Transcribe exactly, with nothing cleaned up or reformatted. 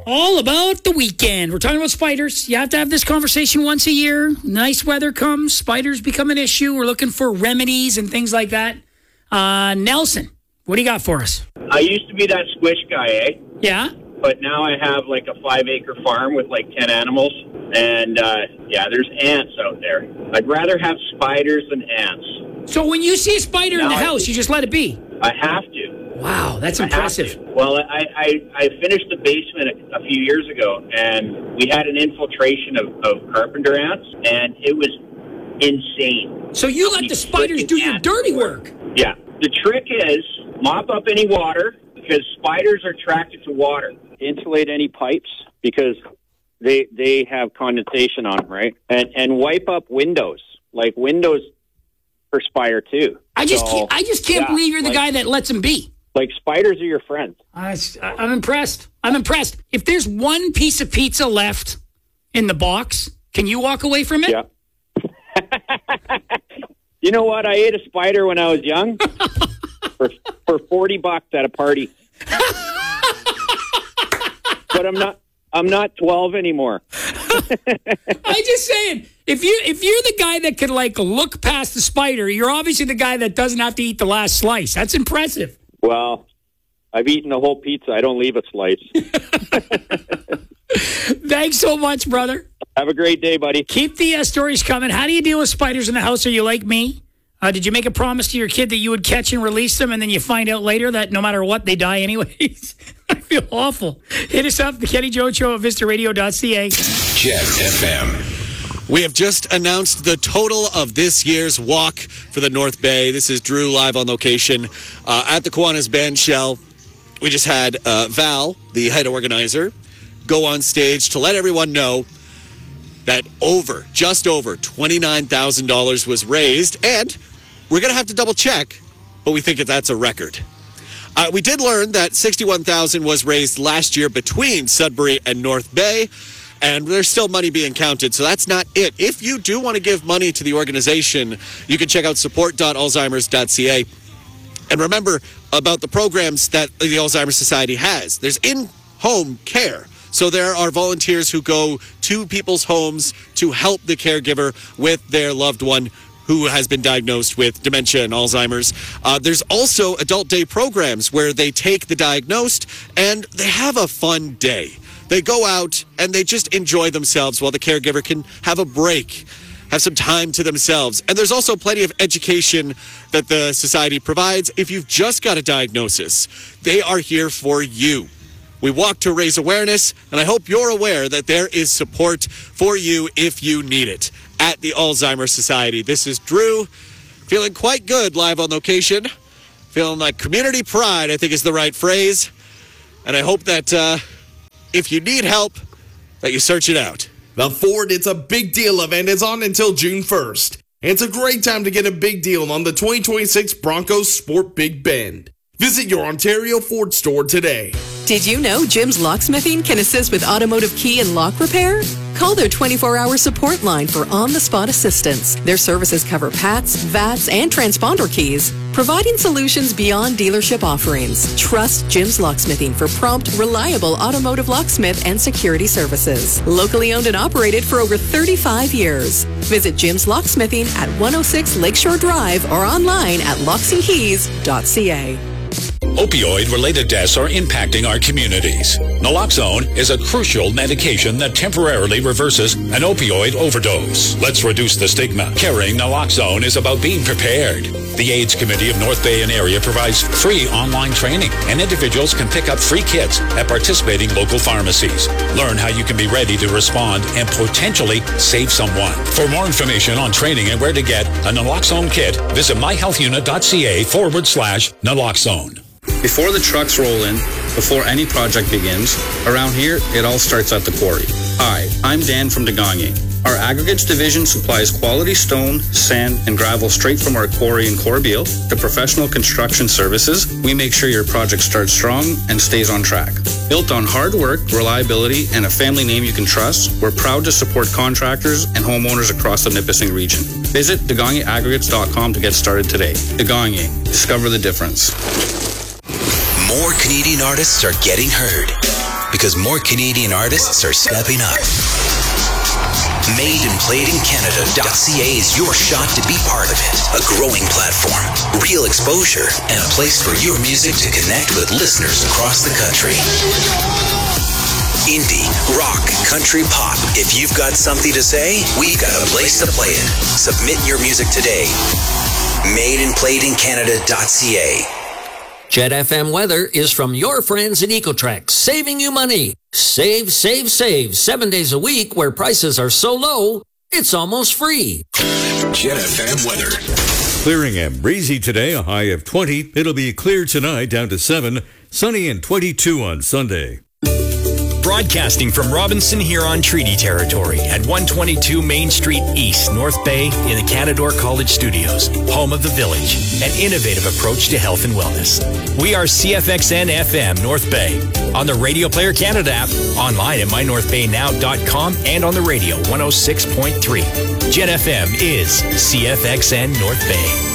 All about the weekend. We're talking about spiders. You have to have this conversation once a year. Nice weather comes, spiders become an issue. We're looking for remedies and things like that. Uh, Nelson, what do you got for us? I used to be that squish guy, eh? Yeah? But now I have like a five-acre farm with like ten animals. And, uh, yeah, there's ants out there. I'd rather have spiders than ants. So when you see a spider now in the I, house, you just let it be? I have to. Wow, that's impressive. Well, I, I, I finished the basement a, a few years ago, and we had an infiltration of, of carpenter ants, and it was insane. So you let the spiders do your dirty work? Yeah. The trick is mop up any water, because spiders are attracted to water. Insulate any pipes, because they they have condensation on them, right? And and wipe up windows. Like windows perspire too. I just so, can't, I just can't yeah, believe you're the like, guy that lets them be. Like spiders are your friends. I, I'm impressed. I'm impressed. If there's one piece of pizza left in the box, can you walk away from it? Yeah. You know what? I ate a spider when I was young for for forty bucks at a party. But I'm not. I'm not twelve anymore. I'm just saying, if you if you're the guy that can like look past the spider, you're obviously the guy that doesn't have to eat the last slice. That's impressive. Well, I've eaten the whole pizza. I don't leave a slice. Thanks so much, brother. Have a great day, buddy. Keep the uh, stories coming. How do you deal with spiders in the house? Are you like me? Uh, did you make a promise to your kid that you would catch and release them, and then you find out later that no matter what, they die anyways? I feel awful. Hit us up, the Kenny Joe Show at vista radio dot c a. Jet F M. We have just announced the total of this year's walk for the North Bay. This is Drew live on location uh, at the Kiwanis Band Shell. We just had uh, Val, the head organizer, go on stage to let everyone know that over, just over twenty-nine thousand dollars was raised. And we're going to have to double check, but we think that that's a record. Uh, we did learn that sixty-one thousand dollars was raised last year between Sudbury and North Bay. And there's still money being counted, so that's not it. If you do want to give money to the organization, you can check out support dot alzheimers dot c a. And remember about the programs that the Alzheimer's Society has. There's in-home care. So there are volunteers who go to people's homes to help the caregiver with their loved one who has been diagnosed with dementia and Alzheimer's. Uh, there's also adult day programs where they take the diagnosed and they have a fun day. They go out and they just enjoy themselves while the caregiver can have a break, have some time to themselves. And there's also plenty of education that the society provides. If you've just got a diagnosis, they are here for you. We walk to raise awareness, and I hope you're aware that there is support for you if you need it at the Alzheimer's Society. This is Drew, feeling quite good live on location, feeling like community pride, I think is the right phrase. And I hope that uh, if you need help, that you search it out. The Ford It's a Big Deal event is on until June first. It's a great time to get a big deal on the twenty twenty-six Broncos Sport Big Bend. Visit your Ontario Ford store today. Did you know Jim's Locksmithing can assist with automotive key and lock repair? Call their twenty-four hour support line for on-the-spot assistance. Their services cover P A Ts, V A Ts, and transponder keys, providing solutions beyond dealership offerings. Trust Jim's Locksmithing for prompt, reliable automotive locksmith and security services. Locally owned and operated for over thirty-five years. Visit Jim's Locksmithing at one oh six Lakeshore Drive or online at locks and keys dot c a. Opioid-related deaths are impacting our communities. Naloxone is a crucial medication that temporarily reverses an opioid overdose. Let's reduce the stigma. Carrying naloxone is about being prepared. The AIDS Committee of North Bay and area provides free online training, and individuals can pick up free kits at participating local pharmacies. Learn how you can be ready to respond and potentially save someone. For more information on training and where to get a naloxone kit, visit myhealthunit.ca forward slash naloxone. Before the trucks roll in, before any project begins, around here, it all starts at the quarry. Hi, I'm Dan from Degani. Our aggregates division supplies quality stone, sand, and gravel straight from our quarry in Corbeil. To professional construction services, we make sure your project starts strong and stays on track. Built on hard work, reliability, and a family name you can trust, we're proud to support contractors and homeowners across the Nipissing region. Visit Degani aggregates dot com to get started today. Degani, discover the difference. More Canadian artists are getting heard. because more Canadian artists are stepping up. Made and Played in Canada dot C A is your shot to be part of it. A growing platform, real exposure, and a place for your music to connect with listeners across the country. Indie, rock, country, pop. If you've got something to say, we've got a place to play it. Submit your music today. Made and Played in Canada dot C A. Jet F M weather is from your friends at Ecotrex, saving you money. Save, save, save. Seven days a week where prices are so low, it's almost free. Jet F M weather. Clearing and breezy today, a high of twenty. It'll be clear tonight, down to seven. Sunny and twenty-two on Sunday. Broadcasting from Robinson Huron Treaty Territory at one twenty-two Main Street East, North Bay, in the Canadore College Studios, home of The Village, an innovative approach to health and wellness. We are C F X N F M North Bay, on the Radio Player Canada app, online at my north bay now dot com, and on the radio one oh six point three. Jet F M is C F X N North Bay.